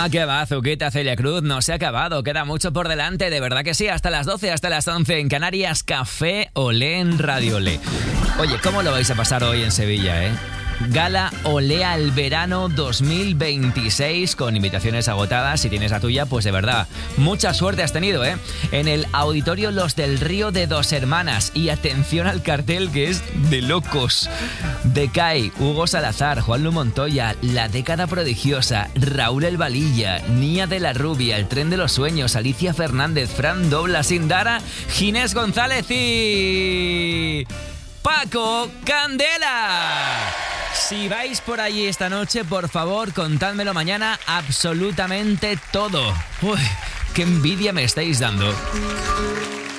Qué va, Zuquita, Celia Cruz, no se ha acabado, queda mucho por delante, de verdad que sí, hasta las 12, hasta las 11 en Canarias, Café Olé en Radio Olé. Oye, ¿cómo lo vais a pasar hoy en Sevilla, Gala Olé al Verano 2026 con invitaciones agotadas. Si tienes la tuya, pues de verdad, mucha suerte has tenido, En el Auditorio Los del Río de Dos Hermanas. Y atención al cartel que es de locos. Decay, Hugo Salazar, Juanlu Montoya, La Década Prodigiosa, Raúl El Valilla, Nia de la Rubia, El Tren de los Sueños, Alicia Fernández, Fran Dobla, Sindara, Ginés González y Paco Candela. Si vais por allí esta noche, por favor, contádmelo mañana absolutamente todo. Uy, qué envidia me estáis dando.